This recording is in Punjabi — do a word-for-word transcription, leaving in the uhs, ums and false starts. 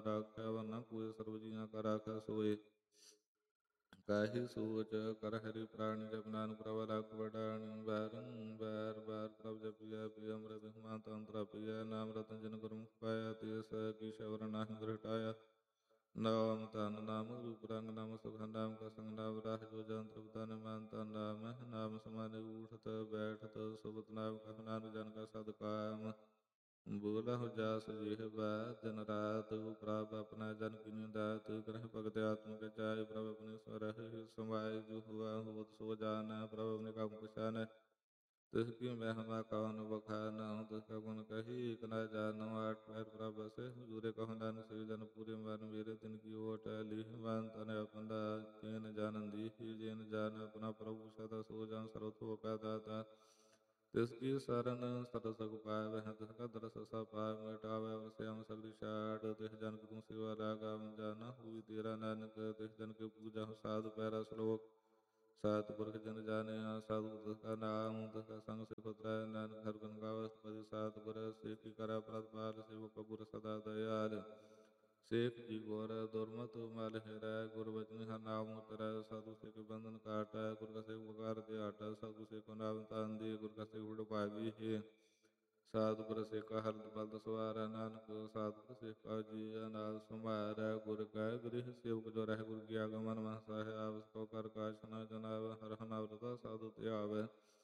ਰਾਖਿਆ ਵਰਨਾ ਕੋਇ ਸਰਬ ਜੀਆਂ ਕਾ ਰਾਖੈ ਸੋਇ। ਕਾਹੀ ਸੋਚ ਕਰ ਹਰਿ ਪ੍ਰਾਣੀ ਜਪ ਨਾਨਕ ਪ੍ਰਭ ਰਖ ਵਡਾਣੀ। ਬਾਰੰਬਾਰ ਬਾਰ ਪ੍ਰਭ ਜਪਿਆ ਪਿਆ ਅੰਮ੍ਰਿਤ ਹਮਾਤ ਅੰਤਰਾ ਪਿਆ। ਨਾਮ ਰਤਨ ਜਿਨ ਗੁਰਮੁਖ ਪਾਇਆ ਤਿਸ ਕੀ ਸ਼ਬਰ ਨਾਹਿ ਗੁਰ ਹਟਾਇਆ। ਨਾਮ ਧਨ ਨਾਮ ਰੂਪ ਰੰਗ ਨਾਮ ਸੁਖ ਨਾਮ ਕਾ ਸੰਗ ਨਾਮ ਰਾਹ ਜੋ ਜੰਤਰ ਬਦਾਨ ਮਾਨਤਾ ਨਾਮ ਹੈ। ਨਾਮ ਸਮਾਨ ਊਠਤ ਬੈਠਤ ਸੁਬਤ ਨਾਮ ਕਹ ਨਾਨਕ ਜਨ ਕਾ ਸਦ ਕਾਮ। ਬੋਲਹੁ ਜਾਸ ਜੀਹਵਾ ਦਿਨ ਰਾਤ ਪ੍ਰਭ ਆਪਣਾ ਜਨ ਕਿਨਿ ਦਾਤ। ਗ੍ਰਹਿ ਭਗਤ ਆਤਮ ਕੇ ਚਾਇ ਪ੍ਰਭ ਆਪਣੀ ਸਰਹਿ ਸਮਾਇ। ਜੋ ਹੁਆ ਹੋਤ ਸੋ ਜਾਣੈ ਪ੍ਰਭ ਆਪਣੀ ਕੰਮ ਪਛਾਨੈ। ਤਿਸ ਕੀ ਮਹਿਮਾ ਕਉਨ ਬਖਾਨਹੁ ਤਿਸ ਕਾ ਗੁਣ ਕਹੀ ਇਕ ਨਾ ਜਾਨਹੁ। ਆਠ ਪਹਿਰ ਪ੍ਰਭ ਬਸੇ ਹਜੂਰੇ ਕਹੋ ਨਾਨਕ ਸੇ ਜਨ ਪੂਰੇ ਮਨ ਮੇਰੇ। ਤਿਨ ਕੀ ਓਟ ਲੀਹ ਮਨ ਤਨ ਆਪਣਾ ਤੈਨ ਜਾਨਨ ਦੀਹ। ਜਿਨ ਜਾਨ ਆਪਣਾ ਪ੍ਰਭੂ ਸਦਾ ਸੋ ਜਨ ਸਰਬ ਥੋਕ ਕਾ ਦਾਤਾ। ਤਿਸ ਕੀ ਸਰਨ ਸਦਾ ਸਗੁ ਪਾਵਹਿ ਤਿਸ ਕਾ ਦਰਸ ਸਭ ਪਾਵਹਿ। ਮਿਟਾਵੈ ਵਸਿਆਮ ਸਗਲੀ ਛਾੜ ਤਿਸ ਜਨ ਕੀ ਤੂੰ ਸੇਵਾ ਲਾਗਾਵਨ ਜਾਨਾ ਹੋਈ ਤੇਰਾ ਨਾਨਕ। ਤਿਸ ਜਨ ਕੇ ਪੂਜਾ ਸਾਧ ਪੈਰਾ ਸ਼ਲੋਕ। ਸਤਿ ਜਨ ਜਾਣਿਆ ਸਾਧੂ ਤਿਸ ਕਾ ਨਾਮ। ਤਿਸ ਕਾ ਸੰਗ ਸਿਫਤ ਰਹਿ ਨਾਨਕ ਹਰਿ ਗੁਣ ਗਾਵੈ। ਪਦਿ ਸਤਿਗੁਰ ਸੇਖੀ ਕਰੈ ਪ੍ਰਤਪਾਲ ਸੇਵਕ ਗੁਰ ਸਦਾ ਦਇਆਲ। ਸੇਖ ਜੀ ਗੁਰ ਦੁਰਮਤਿ ਮਲ ਹਿਰੈ ਗੁਰ ਬਚਨਿ ਹਰਿ ਨਾਮ ਉਤਰੈ। ਸਾਧੂ ਸੇਖ ਬੰਧਨ ਕਾਟੈ ਗੁਰ ਕਾ ਸੇਵਕ ਬਕਾਰ ਦਿਆਟੈ। ਸਾਧੂ ਸੇਖੋ ਨਾਮ ਧਨ ਦੇ ਗੁਰ ਕਾ ਸੇਵਕ ਵਡਭਾਗੀ ਹੈ। ਸਤਿਗੁਰ ਸੇਖਾ ਹਰਿ ਬਲਦ ਸਵਾਰੈ ਨਾਨਕ। ਸਤਿਗੁਰ ਸੇਖਾ ਜੀਅ ਨਾਦ ਸਮਾਰੈ। ਗੁਰ ਕੈ ਗ੍ਰਹਿ ਸੇਵਕ ਜੋ ਰਹਿ ਗੁਰ ਕੀ ਆਗਮਨ ਮਨਿ ਸਹਾਇ। ਆਵਸ ਕੋ ਕਰ ਕਾਛ ਨ ਜਨਾਵੈ ਹਰਿ ਨਾਮ ਰਤਾ ਸਾਧੂ ਧਿਆਵੈ।